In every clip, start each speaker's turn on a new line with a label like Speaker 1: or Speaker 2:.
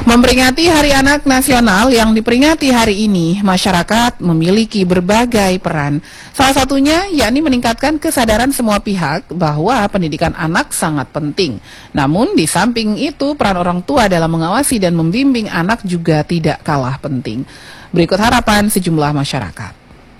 Speaker 1: Memperingati Hari Anak Nasional yang diperingati hari ini, masyarakat memiliki berbagai peran. Salah satunya yakni meningkatkan kesadaran semua pihak bahwa pendidikan anak sangat penting. Namun di samping itu, peran orang tua dalam mengawasi dan membimbing anak juga tidak kalah penting. Berikut harapan sejumlah masyarakat.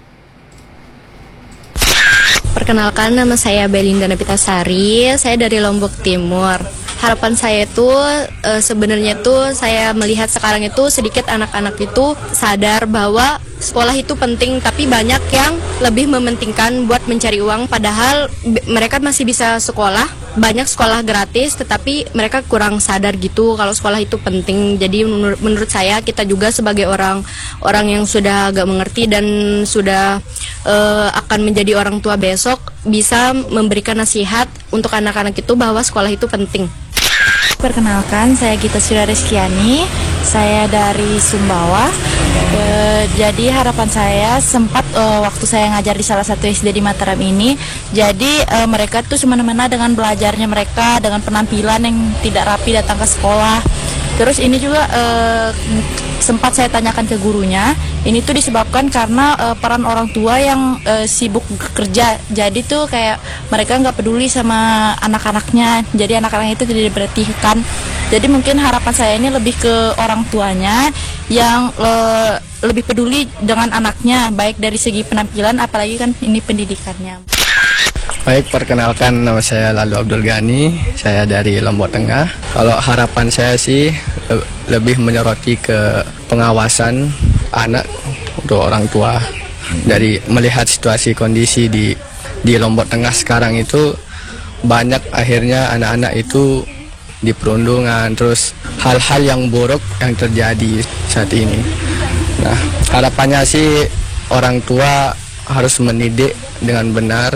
Speaker 2: Perkenalkan, nama saya Belinda Napitasari, saya dari Lombok Timur. Harapan saya itu sebenarnya tuh saya melihat sekarang itu sedikit anak-anak itu sadar bahwa sekolah itu penting, tapi banyak yang lebih mementingkan buat mencari uang, padahal mereka masih bisa sekolah, banyak sekolah gratis, tetapi mereka kurang sadar gitu kalau sekolah itu penting. Jadi menurut saya kita juga sebagai orang yang sudah agak mengerti dan sudah akan menjadi orang tua besok bisa memberikan nasihat untuk anak-anak itu bahwa sekolah itu penting.
Speaker 3: Perkenalkan, saya Gita Surareskiani, saya dari Sumbawa. Jadi harapan saya sempat waktu saya ngajar di salah satu SD di Mataram ini, jadi mereka tuh semena-mena dengan belajarnya mereka, dengan penampilan yang tidak rapi datang ke sekolah. Terus ini juga sempat saya tanyakan ke gurunya, ini tuh disebabkan karena peran orang tua yang sibuk kerja. Jadi tuh kayak mereka nggak peduli sama anak-anaknya, jadi anak-anak itu tidak diperhatikan. Jadi mungkin harapan saya ini lebih ke orang tuanya yang lebih peduli dengan anaknya, baik dari segi penampilan, apalagi kan ini pendidikannya.
Speaker 4: Baik, perkenalkan, nama saya Lalu Abdul Ghani, saya dari Lombok Tengah. Kalau harapan saya sih lebih menyoroti ke pengawasan anak untuk orang tua. Dari melihat situasi kondisi di Lombok Tengah sekarang itu banyak akhirnya anak-anak itu di perundungan, terus hal-hal yang buruk yang terjadi saat ini. Nah, harapannya sih orang tua harus mendidik dengan benar.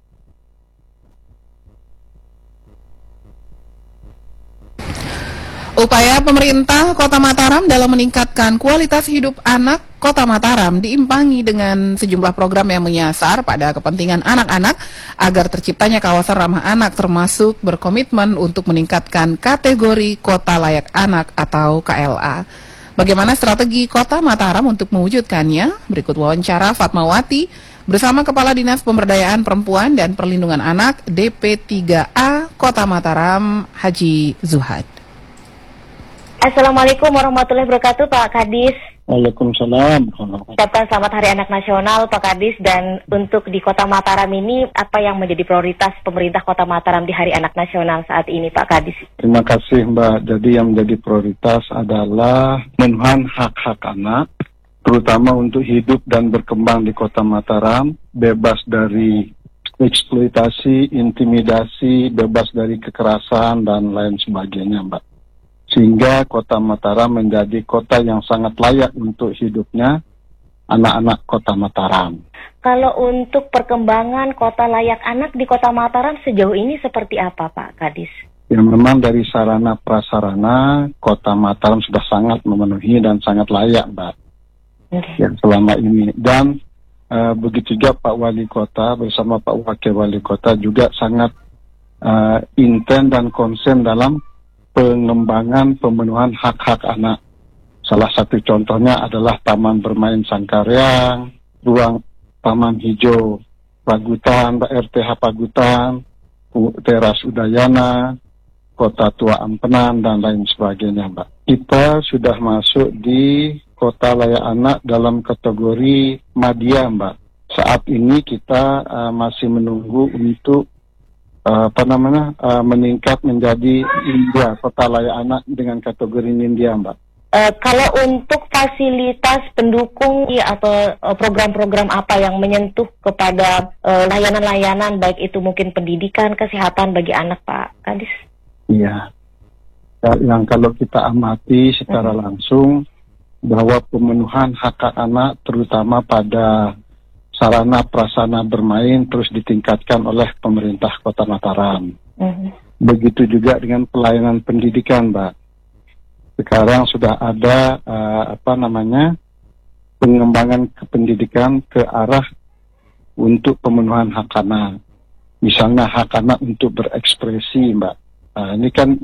Speaker 1: Upaya pemerintah Kota Mataram dalam meningkatkan kualitas hidup anak Kota Mataram diimbangi dengan sejumlah program yang menyasar pada kepentingan anak-anak agar terciptanya kawasan ramah anak, termasuk berkomitmen untuk meningkatkan kategori Kota Layak Anak atau KLA. Bagaimana strategi Kota Mataram untuk mewujudkannya? Berikut wawancara Fatmawati bersama Kepala Dinas Pemberdayaan Perempuan dan Perlindungan Anak DP3A Kota Mataram, Haji Zuhad.
Speaker 5: Assalamualaikum warahmatullahi wabarakatuh, Pak Kadis.
Speaker 6: Waalaikumsalam.
Speaker 5: Ucapkan selamat Hari Anak Nasional, Pak Kadis. Dan untuk di Kota Mataram ini, apa yang menjadi prioritas pemerintah Kota Mataram di Hari Anak Nasional saat ini, Pak Kadis?
Speaker 6: Terima kasih, Mbak. Jadi yang menjadi prioritas adalah pemenuhan hak-hak anak, terutama untuk hidup dan berkembang di Kota Mataram, bebas dari eksploitasi, intimidasi, bebas dari kekerasan, dan lain sebagainya, Mbak. Sehingga Kota Mataram menjadi kota yang sangat layak untuk hidupnya anak-anak Kota Mataram.
Speaker 5: Kalau untuk perkembangan kota layak anak di Kota Mataram sejauh ini seperti apa, Pak Kadis?
Speaker 6: Ya, memang dari sarana prasarana Kota Mataram sudah sangat memenuhi dan sangat layak, Mbak.
Speaker 5: Okay.
Speaker 6: Yang selama ini. Dan begitu juga Pak Wali Kota bersama Pak Wakil Wali Kota juga sangat intens dan konsen dalam pengembangan pemenuhan hak-hak anak. Salah satu contohnya adalah Taman Bermain Sangkaryang, ruang Taman Hijau Pagutan, RTH Pagutan, Teras Udayana, Kota Tua Ampenan, dan lain sebagainya, Mbak. Kita sudah masuk di Kota Layak Anak dalam kategori Madya, Mbak. Saat ini kita masih menunggu untuk meningkat menjadi India, Kota Layak Anak dengan kategori India, Mbak.
Speaker 5: Kalau untuk fasilitas pendukung atau program-program apa yang menyentuh kepada layanan-layanan, baik itu mungkin pendidikan, kesehatan bagi anak, Pak Kadis?
Speaker 6: Iya. Yang kalau kita amati secara langsung bahwa pemenuhan hak anak terutama pada sarana prasarana bermain terus ditingkatkan oleh pemerintah Kota Mataram. Begitu juga dengan pelayanan pendidikan, Mbak. Sekarang sudah ada pengembangan kependidikan ke arah untuk pemenuhan hak anak. Misalnya hak anak untuk berekspresi, Mbak. Ini kan